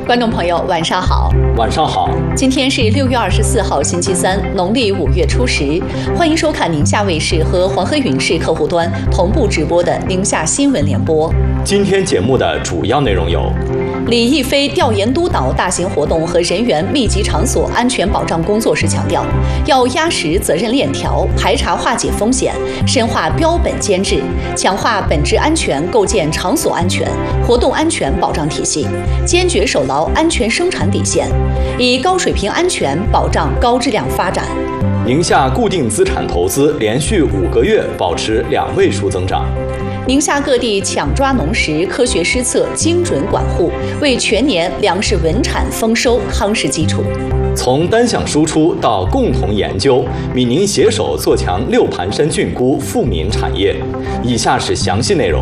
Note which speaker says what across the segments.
Speaker 1: 观众朋友，晚上好。
Speaker 2: 晚上好。
Speaker 1: 今天是6月24号，星期三，农历5月初10。欢迎收看宁夏卫视和黄河云视客户端同步直播的宁夏新闻联播。
Speaker 2: 今天节目的主要内容有：
Speaker 1: 李毅飞调研督导大型活动和人员密集场所安全保障工作时强调，要压实责任链条，排查化解风险，深化标本监制，强化本质安全，构建场所安全、活动安全保障体系，坚决守牢安全生产底线，以高水平安全保障高质量发展。
Speaker 2: 宁夏固定资产投资连续5个月保持2位数增长。
Speaker 1: 宁夏各地抢抓农时，科学施策，精准管护，为全年粮食稳产丰收夯实基础。
Speaker 2: 从单项输出到共同研究，闽宁携手做强六盘山菌菇富民产业。以下是详细内容。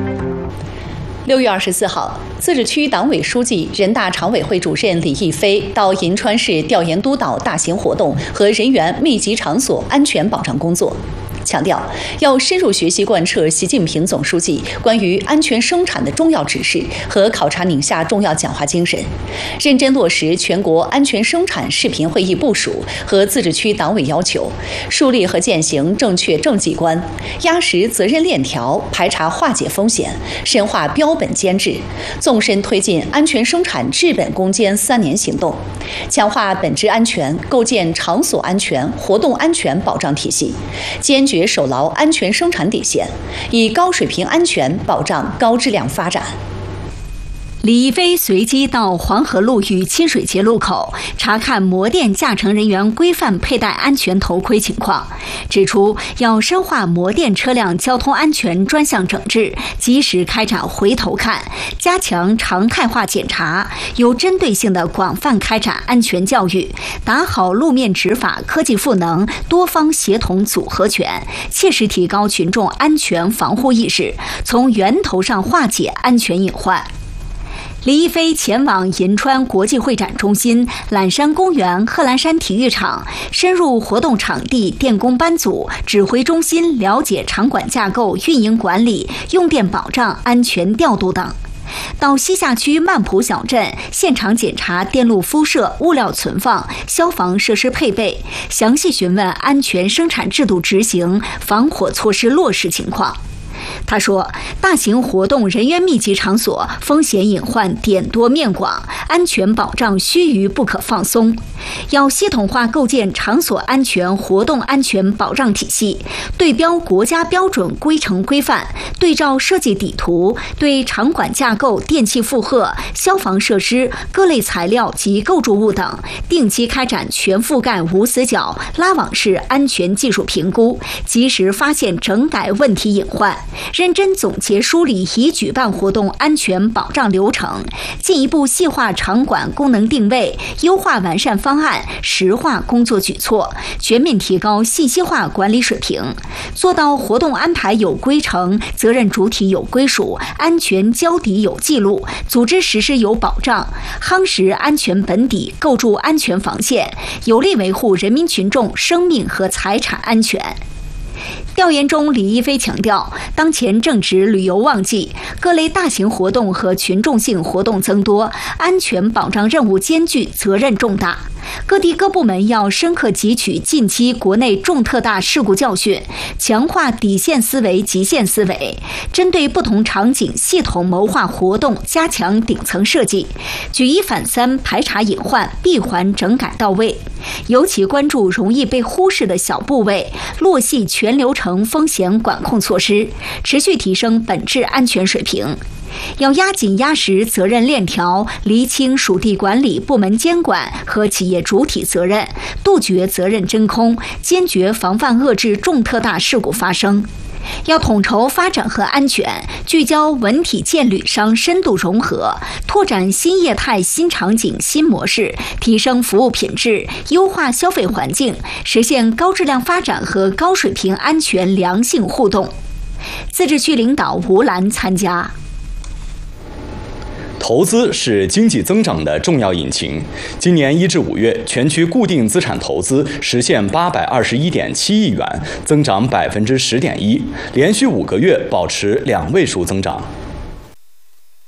Speaker 1: 6月24号，自治区党委书记、人大常委会主任李毅飞到银川市调研督导大型活动和人员密集场所安全保障工作，强调要深入学习贯彻习近平总书记关于安全生产的重要指示和考察宁夏重要讲话精神，认真落实全国安全生产视频会议部署和自治区党委要求，树立和践行正确政绩观，压实责任链条，排查化解风险，深化标本监制，纵深推进安全生产治本攻坚3年行动，强化本质安全，构建场所安全、活动安全保障体系，坚决守牢安全生产底线，以高水平安全保障高质量发展。
Speaker 3: 李毅飞随机到黄河路与清水节路口查看摩电驾乘人员规范佩戴安全头盔情况，指出要深化摩电车辆交通安全专项整治，及时开展回头看，加强常态化检查，有针对性地广泛开展安全教育，打好路面执法科技赋能多方协同组合拳，切实提高群众安全防护意识，从源头上化解安全隐患。李毅飞前往银川国际会展中心、揽山公园、贺兰山体育场，深入活动场地、电工班组、指挥中心，了解场馆架构、运营管理、用电保障、安全调度等。到西夏区曼浦小镇，现场检查电路敷设、物料存放、消防设施配备，详细询问安全生产制度执行、防火措施落实情况。他说，大型活动人员密集场所风险隐患点多面广，安全保障须臾不可放松，要系统化构建场所安全、活动安全保障体系，对标国家标准规程规范，对照设计底图，对场馆架构、电气负荷、消防设施、各类材料及构筑物等，定期开展全覆盖无死角、拉网式安全技术评估，及时发现整改问题隐患，认真总结梳理已举办活动安全保障流程，进一步细化场馆功能定位，优化完善方案，实化工作举措，全面提高信息化管理水平，做到活动安排有规程，责任主体有归属，安全交底有记录，组织实施有保障，夯实安全本底，构筑安全防线，有力维护人民群众生命和财产安全。调研中，李毅飞强调，当前正值旅游旺季，各类大型活动和群众性活动增多，安全保障任务艰巨，责任重大。各地各部门要深刻汲取近期国内重特大事故教训，强化底线思维、极限思维，针对不同场景系统谋划活动，加强顶层设计，举一反三，排查隐患，闭环整改到位。尤其关注容易被忽视的小部位，落细全流程风险管控措施，持续提升本质安全水平。要压紧压实责任链条，厘清属地管理、部门监管和企业主体责任，杜绝责任真空，坚决防范遏制重特大事故发生。要统筹发展和安全，聚焦文体建旅商深度融合，拓展新业态、新场景、新模式，提升服务品质，优化消费环境，实现高质量发展和高水平安全良性互动。自治区领导吴兰参加。
Speaker 2: 投资是经济增长的重要引擎。今年1至5月，全区固定资产投资实现821.7亿元，增长10.1%，连续5个月保持2位数增长。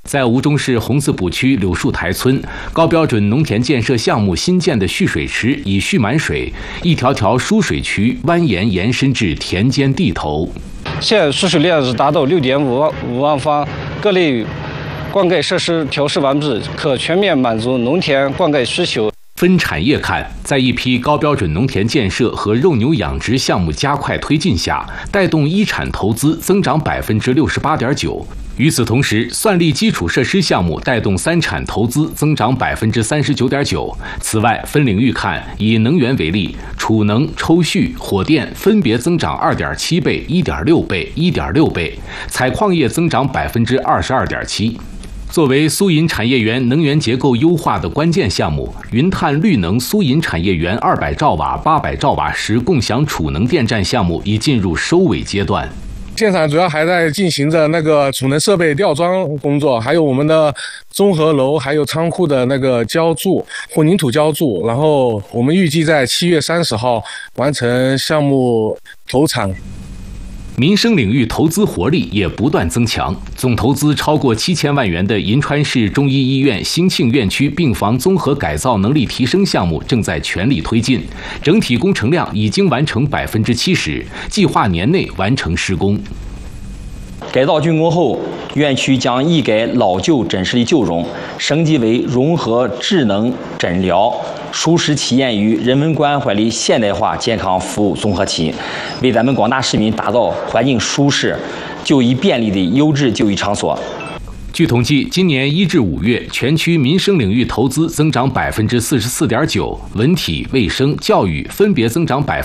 Speaker 4: 在吴忠市红四堡区柳树台村，高标准农田建设项目新建的蓄水池已蓄满水，一条条输水渠蜿蜒延伸至田间地头。
Speaker 5: 现输水量是达到6.5万方，各类灌溉设施调试完毕，可全面满足农田灌溉需求。
Speaker 4: 分产业看，在一批高标准农田建设和肉牛养殖项目加快推进下，带动一产投资增长68.9%。与此同时，算力基础设施项目带动三产投资增长39.9%。此外，分领域看，以能源为例，储能、抽蓄、火电分别增长2.7倍、1.6倍、1.6倍，采矿业增长22.7%。作为苏银产业园能源结构优化的关键项目，云碳绿能苏银产业园200兆瓦、800兆瓦时共享储能电站项目已进入收尾阶段。
Speaker 6: 现场主要还在进行着那个储能设备吊装工作，还有我们的综合楼还有仓库的那个浇筑混凝土浇筑，然后我们预计在7月30号完成项目投产。
Speaker 4: 民生领域投资活力也不断增强，总投资超过7000万元的银川市中医医院兴庆院区病房综合改造能力提升项目正在全力推进，整体工程量已经完成70%，计划年内完成施工。
Speaker 7: 改造竣工后，院区将一改老旧诊室的旧容，升级为融合智能诊疗、舒适体验与人文关怀的现代化健康服务综合体，为咱们广大市民打造环境舒适、就医便利的优质就医场所。
Speaker 4: 据统计，今年1至5月，全区民生领域投资增长44.9%，文体、卫生、教育分别增长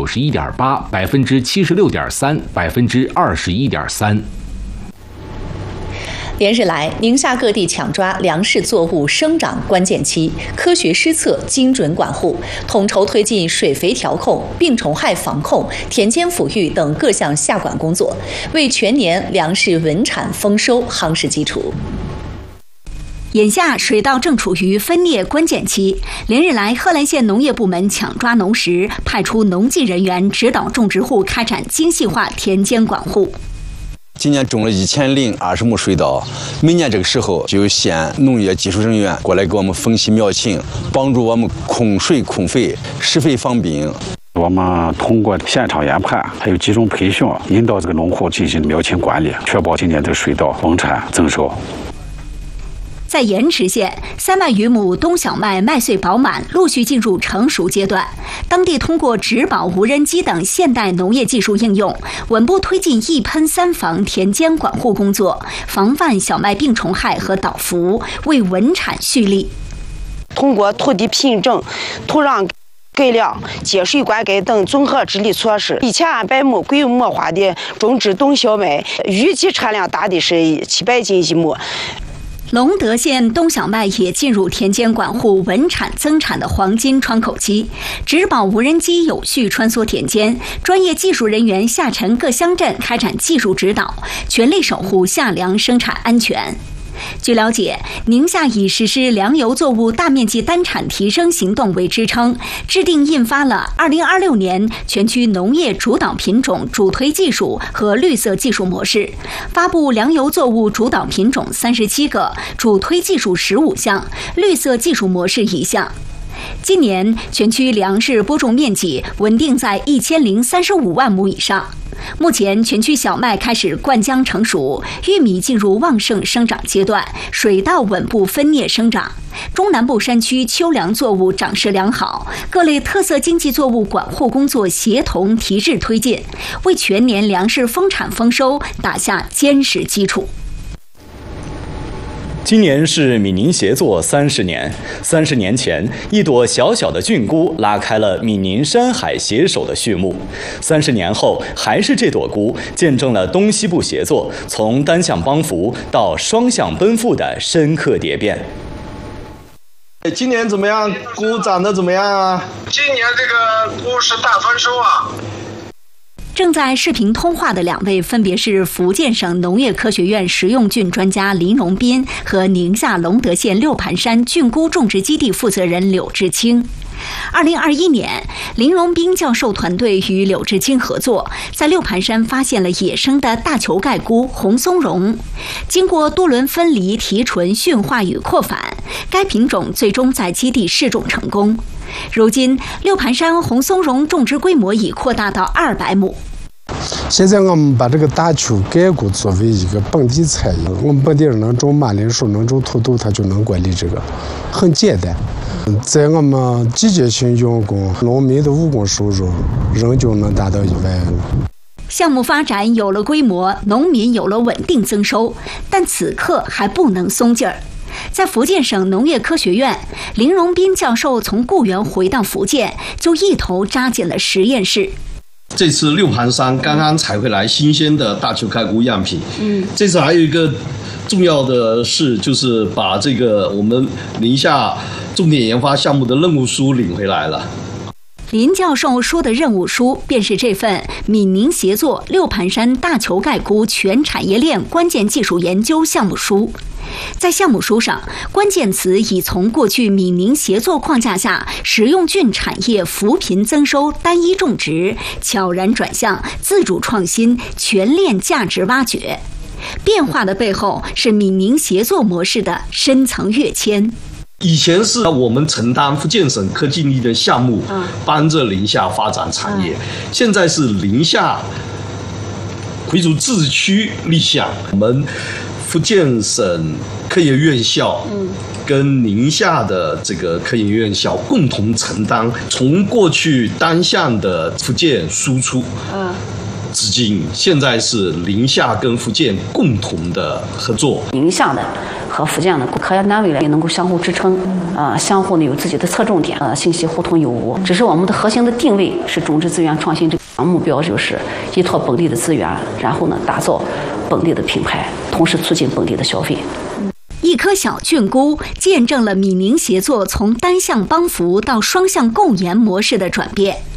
Speaker 4: 91.8%、76.3%、21.3%。
Speaker 1: 连日来，宁夏各地抢抓粮食作物生长关键期，科学施策、精准管护，统筹推进水肥调控、病虫害防控、田间抚育等各项下管工作，为全年粮食稳产丰收夯实基础。
Speaker 3: 眼下水稻正处于分蘖关键期，连日来，贺兰县农业部门抢抓农时，派出农技人员指导种植户开展精细化田间管护。
Speaker 8: 今年种了1020亩水稻，每年这个时候就有县农业技术人员过来给我们分析苗情，帮助我们控水控肥，施肥防病。
Speaker 9: 我们通过现场研判，还有集中培训，引导这个农户进行苗情管理，确保今年这个水稻稳产增收。
Speaker 3: 在盐池县，3万余亩冬小麦麦穗饱满，陆续进入成熟阶段。当地通过植保无人机等现代农业技术应用，稳步推进一喷三防田间管护工作，防范小麦病虫害和倒伏，为稳产蓄力。
Speaker 10: 通过土地品种、土壤改良、节水灌溉等综合治理措施，1200亩规模化的种植冬小麦，预计产量达的是700斤一亩。
Speaker 3: 隆德县冬小麦也进入田间管护稳产增产的黄金窗口期，植保无人机有序穿梭田间，专业技术人员下沉各乡镇开展技术指导，全力守护夏粮生产安全。据了解，宁夏以实施粮油作物大面积单产提升行动为支撑，制定印发了2026年全区农业主导品种主推技术和绿色技术模式，发布粮油作物主导品种37个，主推技术15项，绿色技术模式1项。今年全区粮食播种面积稳定在1035万亩以上。目前全区小麦开始灌浆成熟，玉米进入旺盛生长阶段，水稻稳步分蘖生长。中南部山区秋粮作物长势良好，各类特色经济作物管护工作协同提质推进，为全年粮食丰产丰收打下坚实基础。
Speaker 2: 今年是闽宁协作30年，30年前，一朵小小的菌菇拉开了闽宁山海携手的序幕。30年后，还是这朵菇见证了东西部协作从单向帮扶到双向奔赴的深刻蝶变。
Speaker 11: 今年怎么样？菇长得怎么样啊？
Speaker 12: 今年这个菇是大丰收啊！
Speaker 3: 正在视频通话的2位分别是福建省农业科学院食用菌专家林荣斌和宁夏隆德县六盘山菌菇种植基地负责人柳志清。 2021年，林荣斌教授团队与柳志清合作，在六盘山发现了野生的大球盖菇红松茸。经过多轮分离、提纯、驯化与扩繁，该品种最终在基地试种成功。如今，六盘山红松茸种植规模已扩大到200亩。
Speaker 13: 现在我们把这个大球盖菇作为一个本地菜园，我们本地人能种马铃薯，能种土豆，它就能管理这个，很简单。在我们季节性用工，农民的务工收入仍旧能达到1万元。
Speaker 3: 项目发展有了规模，农民有了稳定增收，但此刻还不能松劲儿。在福建省农业科学院，林荣斌教授从固原回到福建，就一头扎进了实验室。
Speaker 11: 这次六盘山刚刚采回来新鲜的大球盖菇样品。这次还有一个重要的事，就是把这个我们宁夏重点研发项目的任务书领回来了。
Speaker 3: 林教授说的任务书，便是这份闽宁协作六盘山大球盖菇全产业链关键技术研究项目书。在项目书上，关键词已从过去闽宁协作框架下食用菌产业扶贫增收、单一种植，悄然转向自主创新、全链价值挖掘。变化的背后是闽宁协作模式的深层跃迁。
Speaker 11: 以前是我们承担福建省科技力的项目，帮着宁夏发展产业。现在是宁夏回族自治区立项，我们福建省科研院校跟宁夏的这个科研院校共同承担，从过去单向的福建输出资金，现在是宁夏跟福建共同的合作。
Speaker 14: 宁夏的和福建的科研单位呢也能够相互支撑，相互呢有自己的侧重点，信息互通有无。只是我们的核心的定位是种植资源创新，这个目标就是依托本地的资源，然后呢打造本地的品牌，同时促进本地的消费。
Speaker 3: 一颗小菌菇见证了闽宁协作从单向帮扶到双向共研模式的转变。